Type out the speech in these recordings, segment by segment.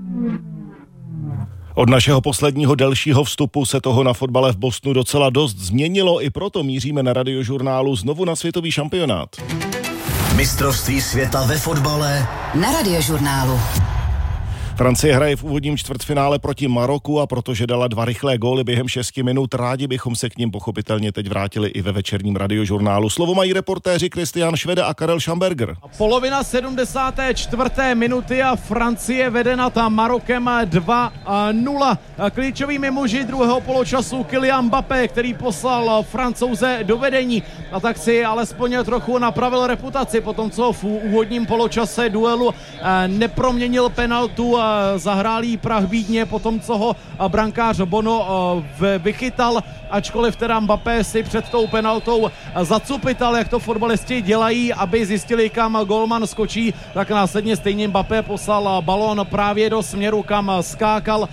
Od našeho posledního delšího vstupu se toho na fotbale v Bostonu docela dost změnilo, i proto míříme na Radiožurnálu znovu na světový šampionát. Mistrovství světa ve fotbale na Radiožurnálu. Francie hraje v úvodním čtvrtfinále proti Maroku a protože dala 2 rychlé góly během 6 minut, rádi bychom se k nim pochopitelně teď vrátili i ve večerním Radiožurnálu. Slovo mají reportéři Kristián Švede a Karel Schamberger. Polovina 74. minuty a Francie vede nad Marokem 2-0. Klíčovými muži druhého poločasu Kylian Mbappé, který poslal Francouze do vedení a tak si alespoň trochu napravil reputaci po tom, co v úvodním poločase duelu neproměnil penaltu, zahrálý prach bídně po tom, co ho brankář Bono vychytal, ačkoliv teda Mbappé si před tou penaltou zacupital, jak to fotbalisti dělají, aby zjistili, kam golman skočí, tak následně stejně Mbappé poslal balón právě do směru, kam skákal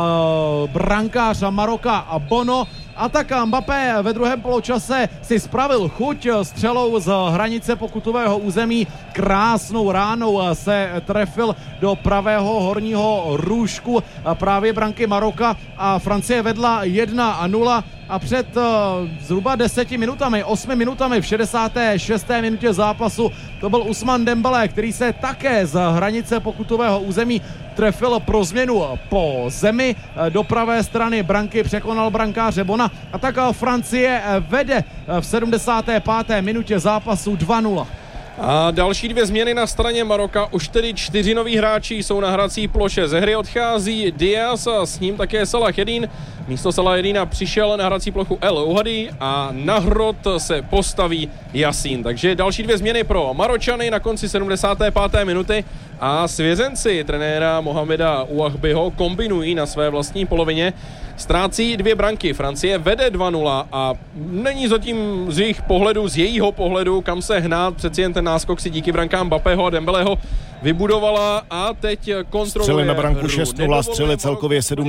brankář Maroka a Bono. A tak Mbappé ve druhém poločase si spravil chuť střelou z hranice pokutového území. Krásnou ránou se trefil do pravého horního růžku právě branky Maroka a Francie vedla 1-0. A před zhruba 8 minutami v 66. minutě zápasu to byl Ousmane Dembélé, který se také z hranice pokutového území trefil pro změnu po zemi do pravé strany branky, překonal brankáře Bona a tak Francie vede v 75. minutě zápasu 2-0. A další 2 změny na straně Maroka, už tedy 4 noví hráči jsou na hrací ploše. Ze hry odchází Diaz a s ním také Salah Eddin. Místo Salah Eddina přišel na hrací plochu El Ouhady a na hrot se postaví Yassin. Takže další 2 změny pro Maročany na konci 75. minuty a svěřenci trenéra Mohameda Ouahbiho kombinují na své vlastní polovině. Ztrácí 2 branky, Francie vede 2-0 a není zatím z jejího pohledu, kam se hnát, přeci jen ten náskok si díky brankám Mbappého a Dembeleho vybudovala a teď kontroluje. Střely na branku 6-0, střely celkově 7